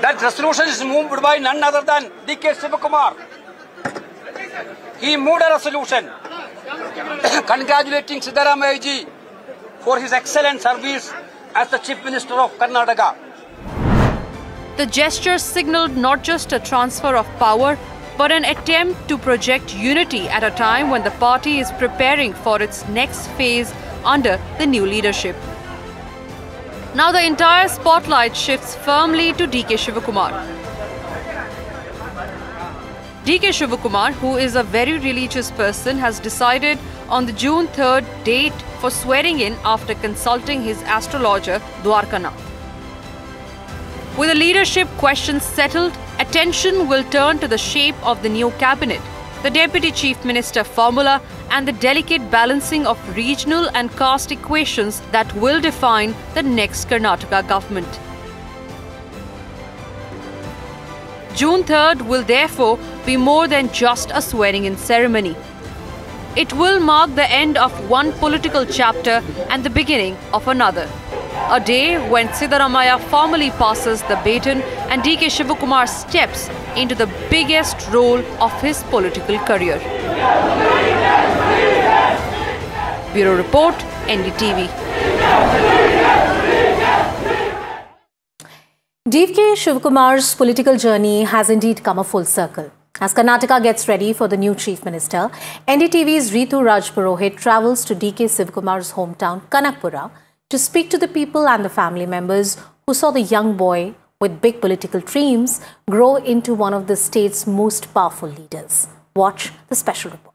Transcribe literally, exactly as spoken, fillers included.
That resolution is moved by none other than D K Shivakumar. He moved a resolution congratulating Siddaramaiah ji for his excellent service as the Chief Minister of Karnataka. The gesture signaled not just a transfer of power, but an attempt to project unity at a time when the party is preparing for its next phase under the new leadership. Now the entire spotlight shifts firmly to D K Shivakumar. D K Shivakumar, who is a very religious person, has decided on the June third date for swearing in after consulting his astrologer Dwarkanath. With the leadership questions settled, attention will turn to the shape of the new cabinet, the Deputy Chief Minister formula, and the delicate balancing of regional and caste equations that will define the next Karnataka government. June third will therefore be more than just a swearing-in ceremony. It will mark the end of one political chapter and the beginning of another. A day when Siddaramaiah formally passes the baton and D K Shivakumar steps into the biggest role of his political career. Bureau Report, N D T V. D K Shivakumar's political journey has indeed come a full circle. As Karnataka gets ready for the new Chief Minister, N D T V's Ritu Rajpurohit travels to D K Shivakumar's hometown, Kanakpura, to speak to the people and the family members who saw the young boy with big political dreams grow into one of the state's most powerful leaders. Watch the special report.